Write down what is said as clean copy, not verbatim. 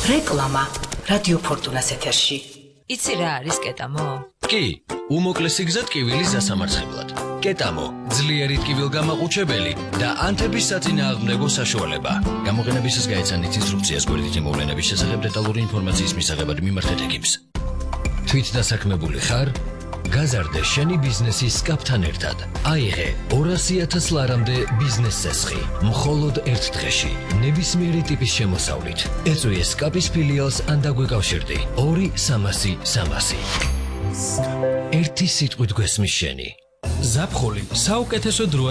რეკლამა რადიო ფორტუნას ეთერში. იცი რა არის კეტამო? კი, უმოკლესი გზა ტკივილის დასამარცხებლად. კეტამო, ძლიერი ტკივილგამაყუჩებელი და ანთების საწინააღმდეგო საშუალება. გამოყენებისას გაეცანით ინსტრუქციას გვერდითი მოვლენების შესახებ დეტალური ინფორმაციის მისაღებად მიმართეთ ეკიპს. თვით დასაქმებული ხარ? გაზარდე შენი ბიზნესის სკაფთან ერთად. აიღე 200,000 ლარამდე ბიზნეს წესხი. მხოლოდ ერთ დღეში, ნებისმიერი ტიპის შემოსავლით. ეწვიე სკაპის ფილიალს ან დაგვეკავშირდი 2-300-300. ერთი სიტყვით გვესმის შენი. ზაფხული საუკეთესო დროა